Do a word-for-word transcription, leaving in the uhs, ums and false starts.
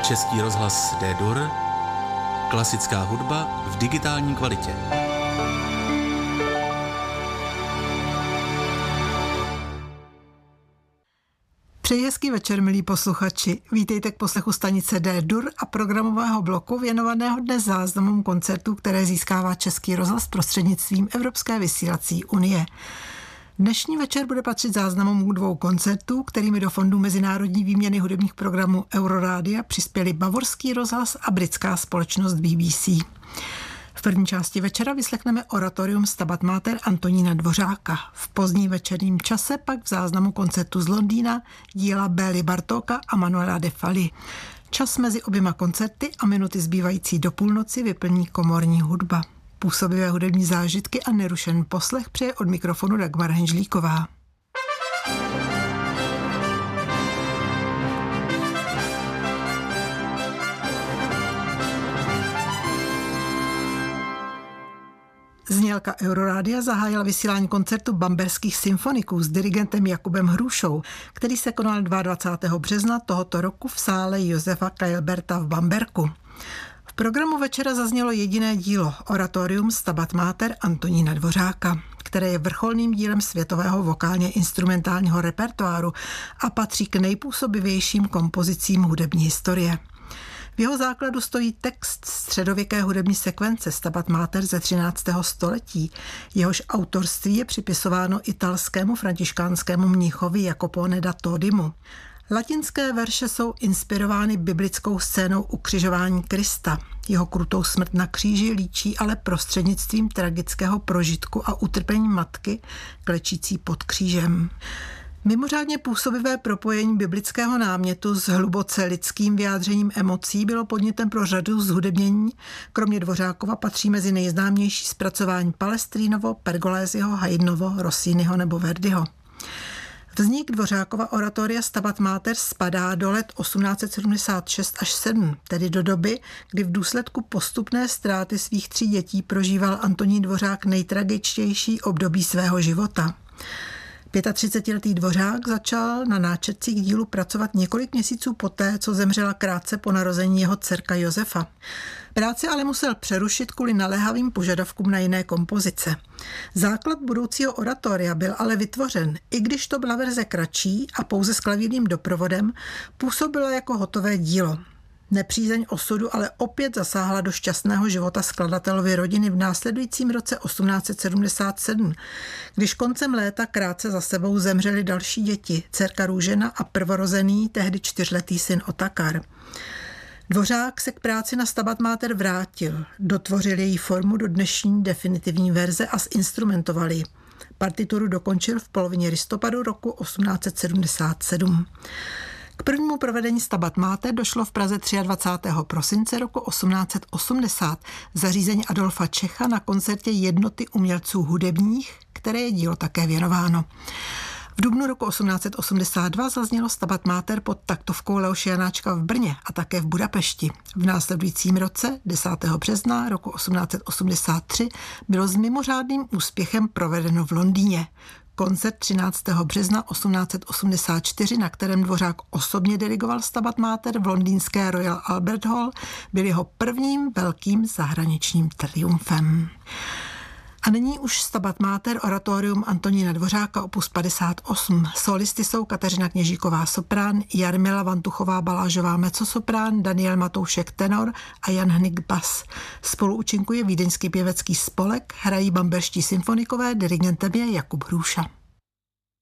Český rozhlas D-Dur, klasická hudba v digitální kvalitě. Přeji hezký večer, milí posluchači. Vítejte k poslechu stanice D-Dur a programového bloku věnovaného dnes záznamům koncertů, které získává Český rozhlas prostřednictvím Evropské vysílací unie. Dnešní večer bude patřit záznamům dvou koncertů, kterými do Fondu mezinárodní výměny hudebních programů Eurorádia přispěli Bavorský rozhlas a britská společnost B B C. V první části večera vyslechneme oratorium Stabat Mater Antonína Dvořáka. V pozdním večerním čase pak v záznamu koncertu z Londýna díla Bély Bartóka a Manuela de Falla. Čas mezi oběma koncerty a minuty zbývající do půlnoci vyplní komorní hudba. Působivé hudební zážitky a nerušený poslech přeje od mikrofonu Dagmar Henžlíková. Znělka Eurorádia zahájila vysílání koncertu Bamberských symfoniků s dirigentem Jakubem Hrušou, který se konal dvacátého druhého března tohoto roku v sále Josefa Kajlberta v Bamberku. V programu večera zaznělo jediné dílo, oratorium Stabat Mater Antonína Dvořáka, které je vrcholným dílem světového vokálně instrumentálního repertoáru a patří k nejpůsobivějším kompozicím hudební historie. V jeho základu stojí text středověké hudební sekvence Stabat Mater ze třináctého století. Jehož autorství je připisováno italskému františkánskému mnichovi Jacopone da Todimu. Latinské verše jsou inspirovány biblickou scénou ukřižování Krista. Jeho krutou smrt na kříži líčí ale prostřednictvím tragického prožitku a utrpení matky klečící pod křížem. Mimořádně působivé propojení biblického námětu s hluboce lidským vyjádřením emocí bylo podnětem pro řadu zhudebnění. Kromě Dvořákova patří mezi nejznámější zpracování Palestrínovo, Pergolésiho, Haydnovo, Rossiniho nebo Verdiho. Vznik Dvořákova oratoria Stabat Mater spadá do let osmnáct set sedmdesát šest až sedm, tedy do doby, kdy v důsledku postupné ztráty svých tří dětí prožíval Antonín Dvořák nejtragičtější období svého života. třicetiletý Dvořák začal na náčrtcích dílu pracovat několik měsíců poté, co zemřela krátce po narození jeho dcerka Josefa. Práci ale musel přerušit kvůli naléhavým požadavkům na jiné kompozice. Základ budoucího oratoria byl ale vytvořen, i když to byla verze kratší a pouze s klavírním doprovodem, působila jako hotové dílo. Nepřízeň osudu ale opět zasáhla do šťastného života skladatelovy rodiny v následujícím roce osmnáct set sedmdesát sedm, když koncem léta krátce za sebou zemřely další děti, dcerka Růžena a prvorozený, tehdy čtyřletý syn Otakar. Dvořák se k práci na Stabat Mater vrátil, dotvořil její formu do dnešní definitivní verze a zinstrumentoval ji. Partituru dokončil v polovině listopadu roku osmnáct set sedmdesát sedm. K prvnímu provedení Stabat Mater došlo v Praze dvacátého třetího prosince roku osmnáct set osmdesát v zařízení Adolfa Čecha na koncertě Jednoty umělců hudebních, které je dílo také věnováno. V dubnu roku osmnáct set osmdesát dva zaznělo Stabat Mater pod taktovkou Leoše Janáčka v Brně a také v Budapešti. V následujícím roce, desátého března roku osmnáct set osmdesát tři, bylo s mimořádným úspěchem provedeno v Londýně. Koncert třináctého března osmnáct set osmdesát čtyři, na kterém Dvořák osobně dirigoval Stabat Mater v londýnské Royal Albert Hall, byl jeho prvním velkým zahraničním triumfem. A nyní už Stabat Mater oratorium Antonína Dvořáka opus padesát osm. Solisty jsou Kateřina Kněžíková soprán, Jarmila Vantuchová Balážová mezzosoprán, Daniel Matoušek tenor a Jan Hnyk bas. Spolu účinkuje Vídeňský pěvecký spolek, hrají bamberští symfonikové, dirigentem je Jakub Hruša.